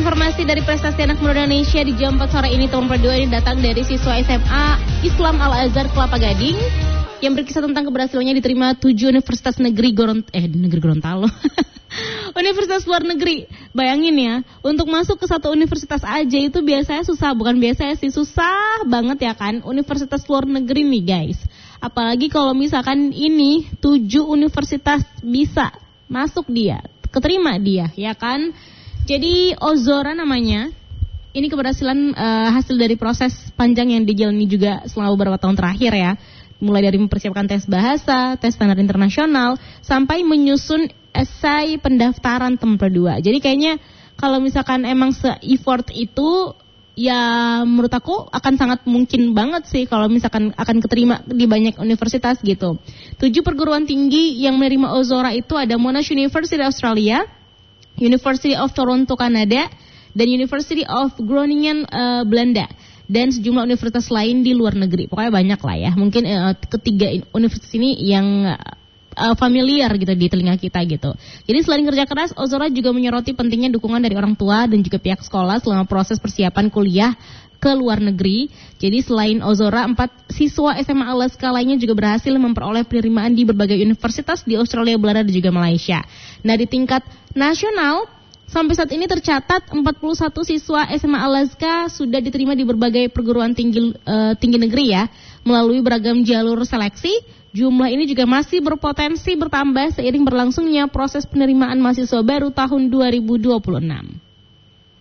informasi dari prestasi anak muda Indonesia di jam 4 sore ini tahun kedua ini datang dari siswa SMA Islam Al-Azhar Kelapa Gading yang berkisah tentang keberhasilannya diterima 7 universitas negeri Gorontalo. Universitas luar negeri. Bayangin ya, untuk masuk ke satu universitas aja itu biasanya susah, bukan biasanya sih, susah banget ya kan, universitas luar negeri nih guys. Apalagi kalau misalkan ini 7 universitas bisa masuk dia, keterima dia, ya kan? Jadi Ozora namanya. Ini keberhasilan hasil dari proses panjang yang dijalani juga selama beberapa tahun terakhir ya. Mulai dari mempersiapkan tes bahasa, tes standar internasional, sampai menyusun esai pendaftaran tahun kedua. Jadi kayaknya kalau misalkan emang se-effort itu, ya menurut aku akan sangat mungkin banget sih kalau misalkan akan keterima di banyak universitas gitu. 7 perguruan tinggi yang menerima Ozora itu ada Monash University Australia, University of Toronto Kanada, dan University of Groningen Belanda, dan sejumlah universitas lain di luar negeri. Pokoknya banyak lah ya. Mungkin ketiga universitas ini yang familiar gitu di telinga kita gitu. Jadi selain kerja keras, Ozora juga menyoroti pentingnya dukungan dari orang tua dan juga pihak sekolah selama proses persiapan kuliah ke luar negeri. Jadi selain Ozora, 4 siswa SMA Alaska lainnya juga berhasil memperoleh penerimaan di berbagai universitas di Australia, Belanda, dan juga Malaysia. Nah, di tingkat nasional, sampai saat ini tercatat 41 siswa SMA Alaska sudah diterima di berbagai perguruan tinggi negeri ya, melalui beragam jalur seleksi. Jumlah ini juga masih berpotensi bertambah seiring berlangsungnya proses penerimaan mahasiswa baru tahun 2026.